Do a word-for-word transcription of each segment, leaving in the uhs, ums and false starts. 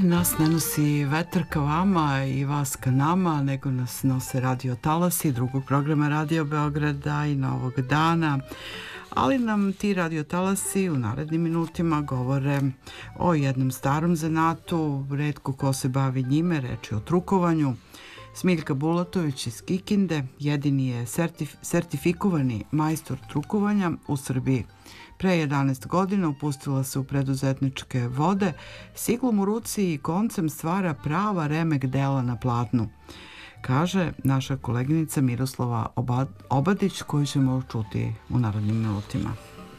Nas ne nosi vetar ka vama i vas ka nama, nego nas nose radio talasi drugog programa Radio Beograda i Novog dana. Ali nam ti radio talasi u narednim minutima govore o jednom starom zanatu, retko ko se bavi njime, reč je o trukovanju. Smiljka Bulatović iz Kikinde jedini je sertif, sertifikovani majstor trukovanja u Srbiji. Pre jedanaest godina upustila se u preduzetničke vode, s iglom u ruci i koncem stvara prava remek dela na platnu, kaže naša koleginica Miroslava Obadić, koju ćemo čuti u narednim minutima.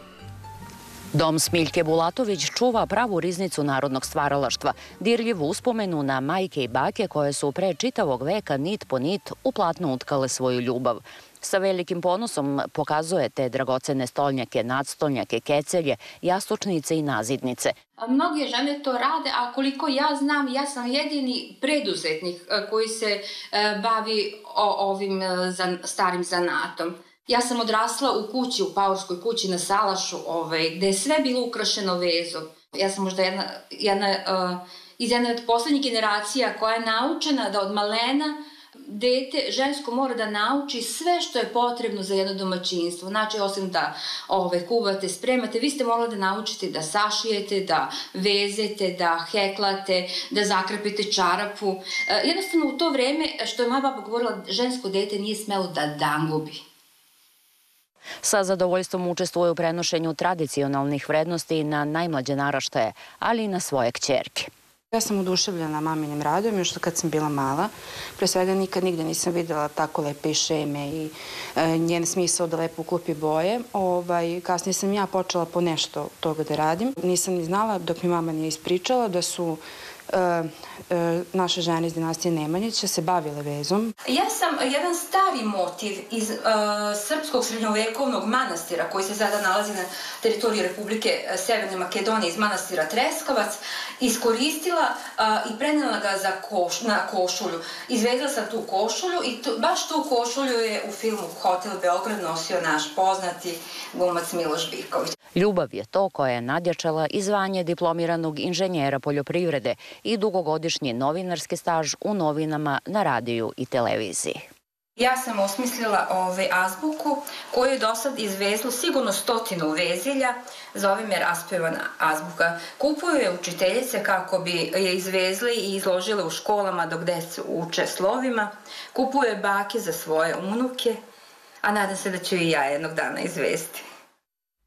Dom Smiljke Bulatović čuva pravu riznicu narodnog stvaralaštva, dirljivu uspomenu na majke i bake koje su pre čitavog veka nit po nit u platno utkale svoju ljubav. Sa velikim ponosom pokazuje te dragocene stolnjake, nadstolnjake, kecelje, jastučnice i nazidnice. Mnoge žene to rade, a koliko ja znam, ja sam jedini preduzetnik koji se bavi ovim starim zanatom. Ja sam odrasla u kući, u paorskoj kući na Salašu, ovaj, gde je sve bilo ukrašeno vezom. Ja sam možda jedna, jedna, uh, iz jedne od poslednjih generacija koja je naučena da od malena dete žensko mora da nauči sve što je potrebno za jedno domaćinstvo. Znači, osim da ove, kuvate, spremate, vi ste morali da naučite da sašijete, da vezete, da heklate, da zakrepite čarapu. E, jednostavno, u to vreme, što je moja baba govorila, žensko dete nije smelo da dangubi. Sa zadovoljstvom učestvuje u prenošenju tradicionalnih vrednosti na najmlađe naraštaje, ali i na svoje kćerke. Ja sam oduševljena maminim radom, još kad sam bila mala. Pre svega nikad nigde nisam videla tako lepe i šeme i e, njen smisao da lepo uklopi boje. Ovaj, kasnije sam ja počela po nešto toga da radim. Nisam ni znala, dok mi mama nije ispričala, da su e, e, naše žene iz dinastije Nemanjića se bavile vezom. Ja sam jedan stari motiv iz uh, srpskog srednjovekovnog manastira koji se sada nalazi na teritoriji Republike Severne Makedonije iz manastira Treskavac iskoristila uh, i prenela ga za koš, na košulju. Izvezla sam tu košulju i tu, baš tu košulju je u filmu Hotel Beograd nosio naš poznati glumac Miloš Biković. Ljubav je to koja je nadjačala i zvanje diplomiranog inženjera poljoprivrede i dugogodišnji novinarski staž u novinama, na radiju i televiziji. Ja sam osmislila ove azbuku koju je do sad izvezlo sigurno stotinu vezilja, zove me raspevana azbuka. Kupuju je učiteljice kako bi je izvezli i izložile u školama dok decu uče slovima. Kupuju je bake za svoje unuke, a nadam se da ću i ja jednog dana izvesti.